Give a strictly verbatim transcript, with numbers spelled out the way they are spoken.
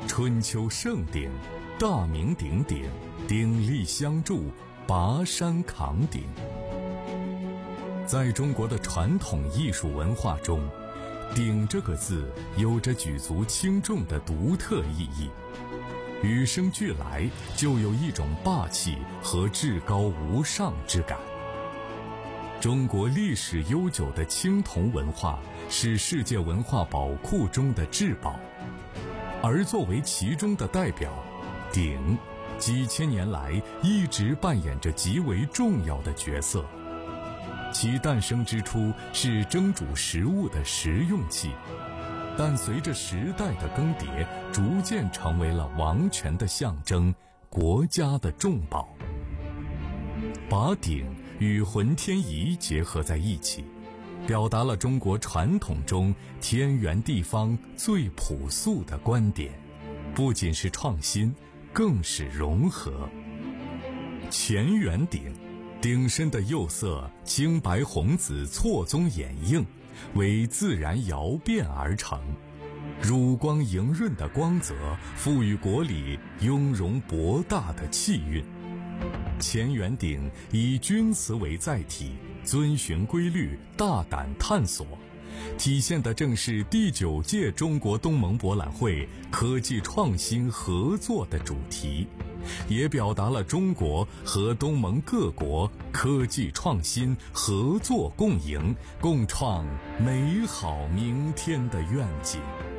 春秋盛鼎，大名鼎鼎，鼎力相助，拔山扛鼎。在中国的传统艺术文化中，鼎这个字有着举足轻重的独特意义，与生俱来就有一种霸气和至高无上之感。中国历史悠久的青铜文化是世界文化宝库中的至宝，而作为其中的代表，鼎几千年来一直扮演着极为重要的角色。其诞生之初是蒸煮食物的食用器，但随着时代的更迭，逐渐成为了王权的象征，国家的重宝。把鼎与浑天仪结合在一起，表达了中国传统中天圆地方最朴素的观点，不仅是创新，更是融合。乾元鼎，鼎身的釉色青白红紫错综掩映，为自然窑变而成，乳光莹润的光泽赋予国礼雍容博大的气韵。乾元鼎以钧瓷为载体，遵循规律，大胆探索，体现的正是第九届中国东盟博览会科技创新合作的主题，也表达了中国和东盟各国科技创新合作共赢、共创美好明天的愿景。